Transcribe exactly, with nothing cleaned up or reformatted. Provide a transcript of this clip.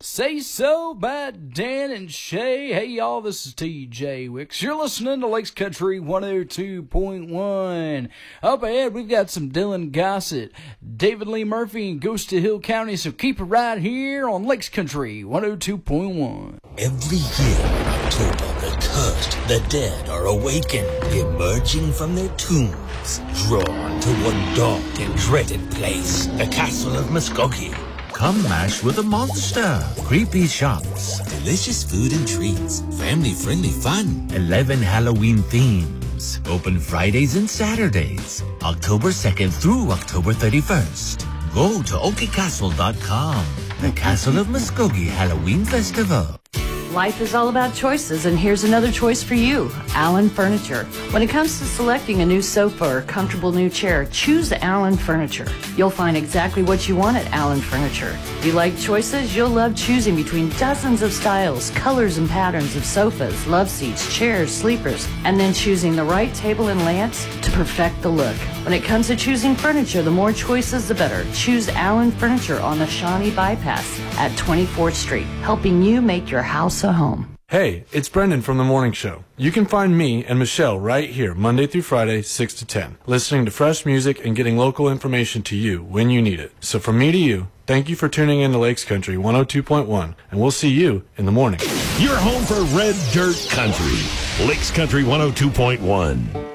Say So by Dan and Shay. Hey, y'all, this is T J Wicks. You're listening to Lakes Country one oh two point one. Up ahead, we've got some Dylan Gossett, David Lee Murphy, and Ghost of Hill County, so keep it right here on Lakes Country one oh two point one. Every year in October, the cursed, the dead are awakened, emerging from their tombs, drawn to one dark and dreaded place, the Castle of Muskogee. Come mash with a monster. Creepy shops. Delicious food and treats. Family-friendly fun. eleven Halloween themes. Open Fridays and Saturdays. October second through October thirty-first. Go to oki castle dot com. The Castle of Muskogee Halloween Festival. Life is all about choices, and here's another choice for you, Allen Furniture. When it comes to selecting a new sofa or comfortable new chair, choose Allen Furniture. You'll find exactly what you want at Allen Furniture. If you like choices, you'll love choosing between dozens of styles, colors, and patterns of sofas, love seats, chairs, sleepers, and then choosing the right table and lamps to perfect the look. When it comes to choosing furniture, the more choices, the better. Choose Allen Furniture on the Shawnee Bypass at twenty-fourth Street, helping you make your house a home. Hey, it's Brendan from The Morning Show. You can find me and Michelle right here, Monday through Friday, six to ten, listening to fresh music and getting local information to you when you need it. So from me to you, thank you for tuning in to Lakes Country one oh two point one, and we'll see you in the morning. You're home for Red Dirt Country, Lakes Country one oh two point one.